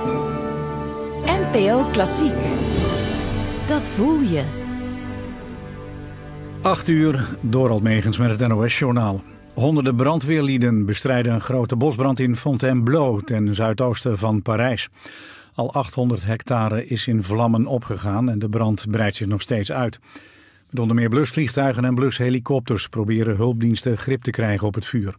NPO Klassiek. Dat voel je. 8:00, Dorald Megens met het NOS-journaal. Honderden brandweerlieden bestrijden een grote bosbrand in Fontainebleau ten zuidoosten van Parijs. Al 800 hectare is in vlammen opgegaan en de brand breidt zich nog steeds uit. Met onder meer blusvliegtuigen en blushelikopters proberen hulpdiensten grip te krijgen op het vuur.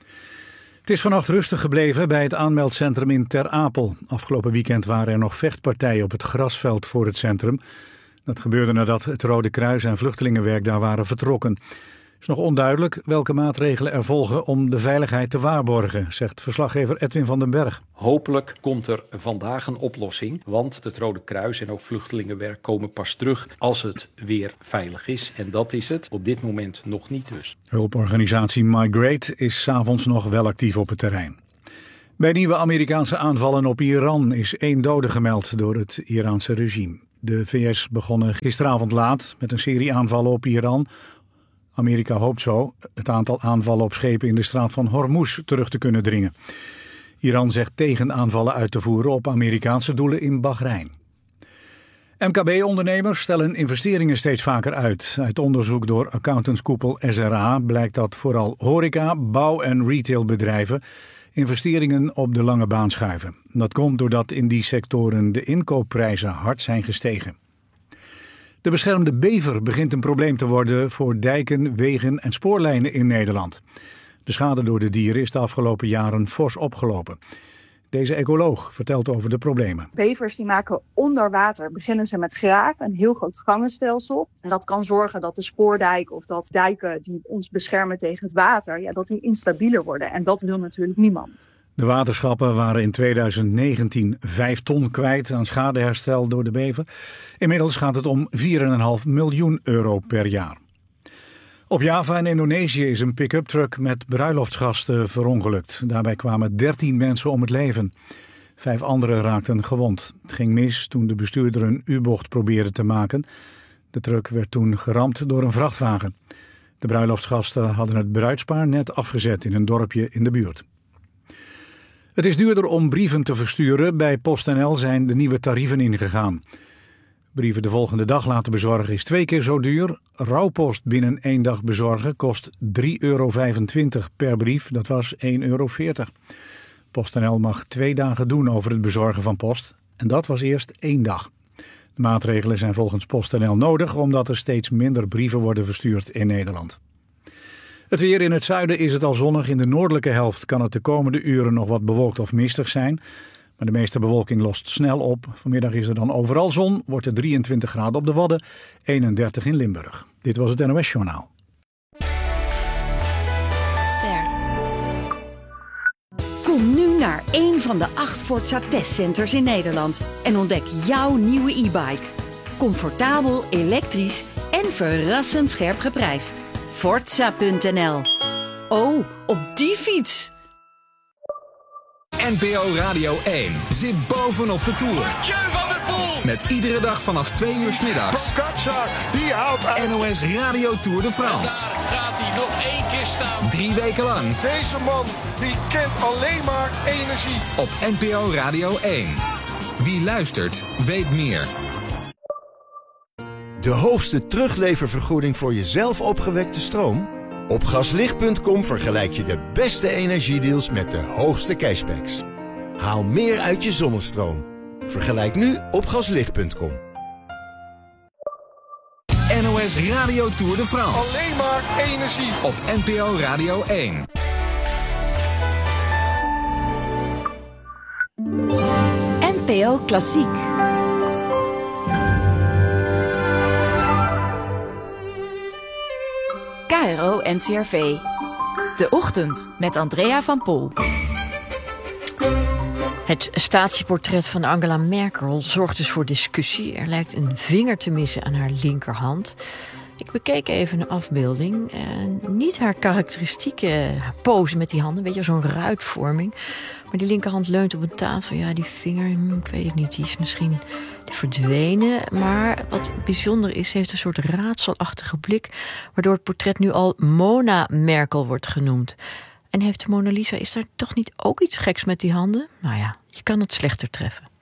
Het is vannacht rustig gebleven bij het aanmeldcentrum in Ter Apel. Afgelopen weekend waren er nog vechtpartijen op het grasveld voor het centrum. Dat gebeurde nadat het Rode Kruis en vluchtelingenwerk daar waren vertrokken. Het is nog onduidelijk welke maatregelen er volgen om de veiligheid te waarborgen, zegt verslaggever Edwin van den Berg. Hopelijk komt er vandaag een oplossing, want het Rode Kruis en ook vluchtelingenwerk komen pas terug als het weer veilig is. En dat is het op dit moment nog niet dus. Hulporganisatie Migrate is 's avonds nog wel actief op het terrein. Bij nieuwe Amerikaanse aanvallen op Iran is 1 dode gemeld door het Iraanse regime. De VS begonnen gisteravond laat met een serie aanvallen op Iran. Amerika hoopt zo het aantal aanvallen op schepen in de straat van Hormuz terug te kunnen dringen. Iran zegt tegenaanvallen uit te voeren op Amerikaanse doelen in Bahrein. MKB-ondernemers stellen investeringen steeds vaker uit. Uit onderzoek door accountantskoepel SRA blijkt dat vooral horeca, bouw- en retailbedrijven investeringen op de lange baan schuiven. Dat komt doordat in die sectoren de inkoopprijzen hard zijn gestegen. De beschermde bever begint een probleem te worden voor dijken, wegen en spoorlijnen in Nederland. De schade door de dieren is de afgelopen jaren fors opgelopen. Deze ecoloog vertelt over de problemen. Bevers die maken onder water, beginnen ze met graven, een heel groot gangenstelsel. En dat kan zorgen dat de spoordijk of dat dijken die ons beschermen tegen het water, dat die instabieler worden. En dat wil natuurlijk niemand. De waterschappen waren in 2019 5 ton kwijt aan schadeherstel door de bever. Inmiddels gaat het om 4,5 miljoen euro per jaar. Op Java in Indonesië is een pick-up truck met bruiloftsgasten verongelukt. Daarbij kwamen 13 mensen om het leven. 5 anderen raakten gewond. Het ging mis toen de bestuurder een U-bocht probeerde te maken. De truck werd toen geramd door een vrachtwagen. De bruiloftsgasten hadden het bruidspaar net afgezet in een dorpje in de buurt. Het is duurder om brieven te versturen. Bij PostNL zijn de nieuwe tarieven ingegaan. Brieven de volgende dag laten bezorgen is 2 keer zo duur. Rouwpost binnen 1 dag bezorgen kost €3,25 per brief. Dat was €1,40. PostNL mag 2 dagen doen over het bezorgen van post. En dat was eerst 1 dag. De maatregelen zijn volgens PostNL nodig omdat er steeds minder brieven worden verstuurd in Nederland. Het weer in het zuiden is het al zonnig. In de noordelijke helft kan het de komende uren nog wat bewolkt of mistig zijn. Maar de meeste bewolking lost snel op. Vanmiddag is er dan overal zon. Wordt het 23 graden op de Wadden, 31 in Limburg. Dit was het NOS-journaal. Ster. Kom nu naar een van de 8 Forza testcenters in Nederland en ontdek jouw nieuwe e-bike. Comfortabel, elektrisch en verrassend scherp geprijsd. Forza.nl. Oh, op die fiets! NPO Radio 1 zit bovenop de Tour. Met iedere dag vanaf 2 uur 's middags. Pogacar, die haalt uit. NOS Radio Tour de France. Gaat hij nog 1 keer staan. 3 weken lang. Deze man, die kent alleen maar energie. Op NPO Radio 1. Wie luistert, weet meer. De hoogste terugleververgoeding voor je zelf opgewekte stroom? Op gaslicht.com vergelijk je de beste energiedeals met de hoogste cashbacks. Haal meer uit je zonnestroom. Vergelijk nu op gaslicht.com. NOS Radio Tour de France. Alleen maar energie. Op NPO Radio 1. NPO Klassiek. KRO NCRV. De Ochtend met Andrea van Pol. Het statieportret van Angela Merkel zorgt dus voor discussie. Er lijkt een vinger te missen aan haar linkerhand. Ik bekeek even een afbeelding. Niet haar karakteristieke pose met die handen. Weet je, zo'n ruitvorming. Maar die linkerhand leunt op een tafel. Ja, die vinger, ik weet het niet. Die is misschien verdwenen. Maar wat bijzonder is, ze heeft een soort raadselachtige blik. Waardoor het portret nu al Mona Merkel wordt genoemd. En heeft de Mona Lisa, is daar toch niet ook iets geks met die handen? Nou ja, je kan het slechter treffen.